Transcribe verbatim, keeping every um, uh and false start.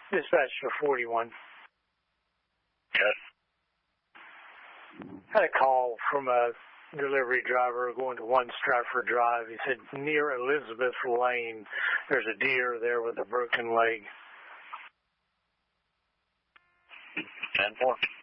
Dispatch for forty-one. Yes. Had a call from a delivery driver going to One Stratford Drive. He said near Elizabeth Lane, there's a deer there with a broken leg. ten four.